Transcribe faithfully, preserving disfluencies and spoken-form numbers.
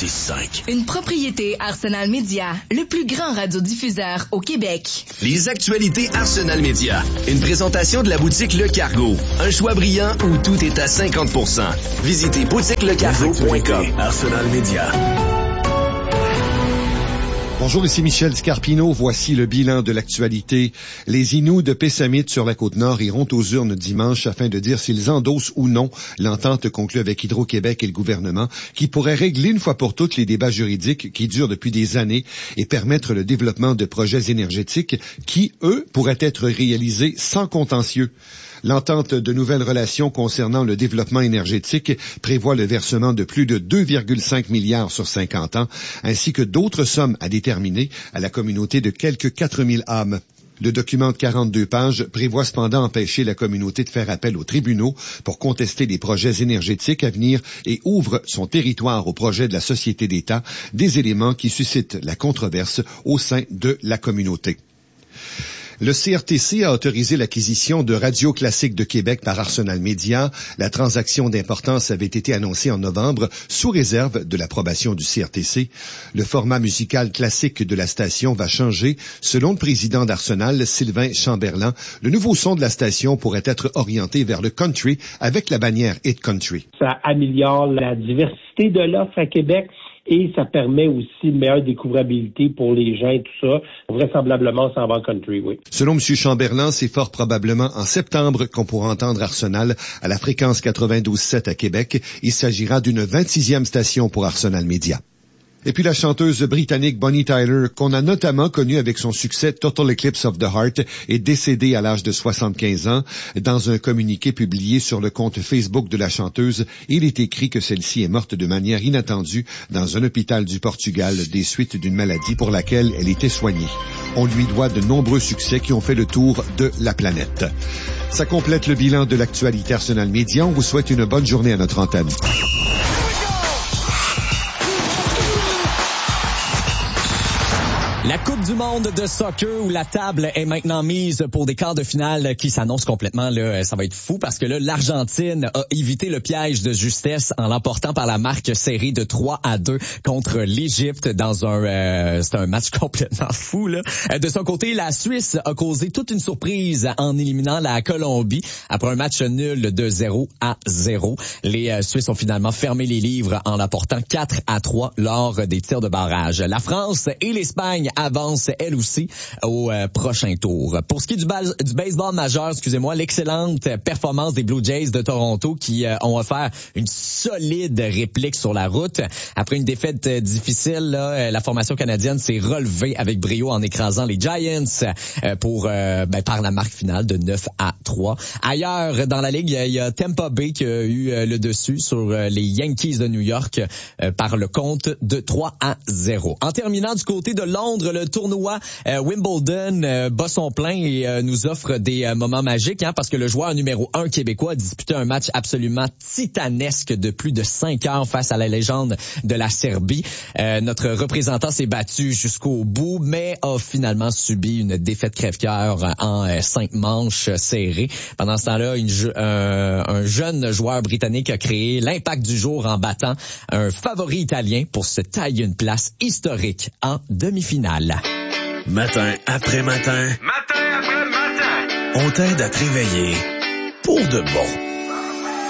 six cinq. Une propriété Arsenal Média, le plus grand radiodiffuseur au Québec. Les actualités Arsenal Média. Une présentation de la boutique Le Cargo. Un choix brillant où tout est à cinquante pour cent. Visitez boutique le cargo point com. Arsenal Média. Bonjour, ici Michel Scarpino. Voici le bilan de l'actualité. Les Inuits de Pessamit sur la Côte-Nord iront aux urnes dimanche afin de dire s'ils endossent ou non l'entente conclue avec Hydro-Québec et le gouvernement qui pourrait régler une fois pour toutes les débats juridiques qui durent depuis des années et permettre le développement de projets énergétiques qui, eux, pourraient être réalisés sans contentieux. L'entente de nouvelles relations concernant le développement énergétique prévoit le versement de plus de deux virgule cinq milliards sur cinquante ans, ainsi que d'autres sommes à déterminer à la communauté de quelques quatre mille âmes. Le document de quarante-deux pages prévoit cependant empêcher la communauté de faire appel aux tribunaux pour contester les projets énergétiques à venir et ouvre son territoire au projet de la Société d'État, des éléments qui suscitent la controverse au sein de la communauté. Le C R T C a autorisé l'acquisition de Radio Classique de Québec par Arsenal Média. La transaction d'importance avait été annoncée en novembre sous réserve de l'approbation du C R T C. Le format musical classique de la station va changer. Selon le président d'Arsenal, Sylvain Chamberlain, le nouveau son de la station pourrait être orienté vers le country avec la bannière Hit Country. Ça améliore la diversité de l'offre à Québec. Et ça permet aussi une meilleure découvrabilité pour les gens et tout ça. Vraisemblablement, ça va en country, oui. Selon M. Chamberlain, c'est fort probablement en septembre qu'on pourra entendre Arsenal à la fréquence quatre-vingt-douze sept à Québec. Il s'agira d'une vingt-sixième station pour Arsenal Média. Et puis la chanteuse britannique Bonnie Tyler, qu'on a notamment connue avec son succès Total Eclipse of the Heart, est décédée à l'âge de soixante-quinze ans. Dans un communiqué publié sur le compte Facebook de la chanteuse, il est écrit que celle-ci est morte de manière inattendue dans un hôpital du Portugal des suites d'une maladie pour laquelle elle était soignée. On lui doit de nombreux succès qui ont fait le tour de la planète. Ça complète le bilan de l'actualité Arsenal Média. On vous souhaite une bonne journée à notre antenne. La Coupe du monde de soccer où la table est maintenant mise pour des quarts de finale qui s'annoncent complètement, là, ça va être fou parce que là, l'Argentine a évité le piège de justesse en l'emportant par la marque serrée de trois à deux contre l'Égypte dans un, euh, c'est un match complètement fou, là. De son côté, la Suisse a causé toute une surprise en éliminant la Colombie après un match nul de zéro à zéro. Les euh, Suisses ont finalement fermé les livres en l'emportant quatre à trois lors des tirs de barrage. La France et l'Espagne avance elle aussi au euh, prochain tour. Pour ce qui est du, bas- du baseball majeur, excusez-moi, l'excellente performance des Blue Jays de Toronto qui euh, ont offert une solide réplique sur la route. Après une défaite euh, difficile, là, la formation canadienne s'est relevée avec brio en écrasant les Giants euh, pour euh, ben, par la marque finale de neuf à trois. Ailleurs dans la ligue, il y a Tampa Bay qui a eu euh, le dessus sur euh, les Yankees de New York euh, par le compte de trois à zéro. En terminant du côté de Londres, le tournoi euh, Wimbledon euh, bat son plein et euh, nous offre des euh, moments magiques, hein, parce que le joueur numéro un québécois a disputé un match absolument titanesque de plus de cinq heures face à la légende de la Serbie. Euh, notre représentant s'est battu jusqu'au bout, mais a finalement subi une défaite crève-cœur en euh, cinq manches serrées. Pendant ce temps-là, une, euh, un jeune joueur britannique a créé l'impact du jour en battant un favori italien pour se tailler une place historique en demi-finale. Matin après matin. Matin après matin. On t'aide à te réveiller pour de bon.